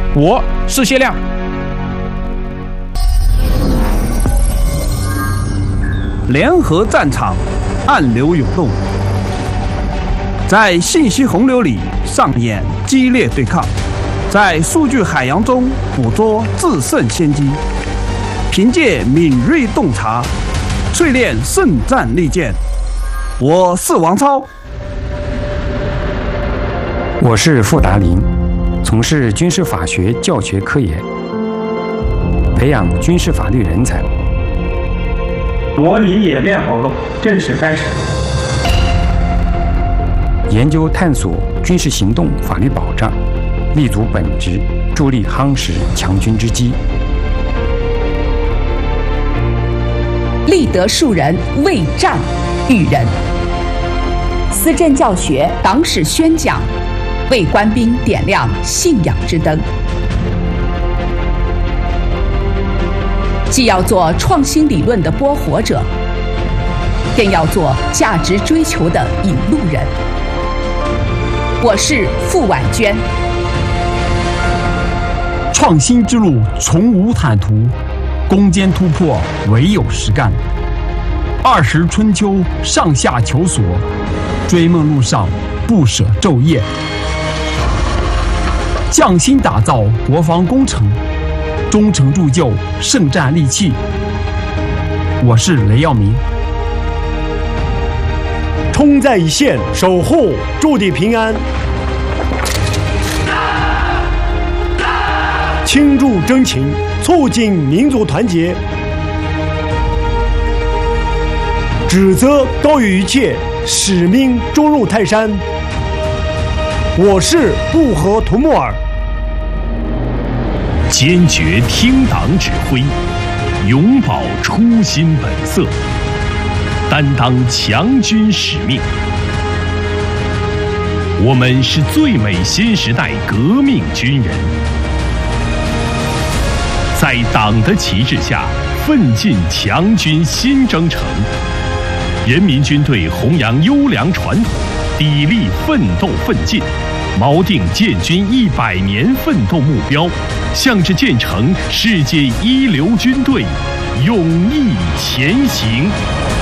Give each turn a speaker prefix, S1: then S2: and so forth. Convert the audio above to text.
S1: 我是谢亮。联合战场，暗流涌动，在信息洪流里上演激烈对抗，在数据海洋中捕捉制胜先机，凭借敏锐洞察，淬炼胜战利剑。我是王超，
S2: 我是傅达林，从事军事法学教学科研，培养军事法律人才。
S3: 模拟演练活动正式开始。
S2: 研究探索军事行动法律保障，立足本职，助力夯实强军之基。
S4: 立德树人，为战育人。思政教学，党史宣讲，为官兵点亮信仰之灯。既要做创新理论的播活者，更要做价值追求的引路人。我是傅婉娟。
S5: 创新之路从无坦途，攻坚突破唯有实干。20春秋上下求索，追梦路上不舍昼夜。匠心打造国防工程，忠诚铸就圣战利器。我是雷耀明。
S6: 冲在一线，守护驻地平安，倾注真情，促进民族团结。指责高于一切，使命终入泰山。我是布和图木尔。
S7: 坚决听党指挥，永葆初心本色，担当强军使命。我们是最美新时代革命军人，在党的旗帜下奋进强军新征程。人民军队弘扬优良传统，砥砺奋斗奋进，锚定建军100年奋斗目标，向着建成世界一流军队勇毅前行。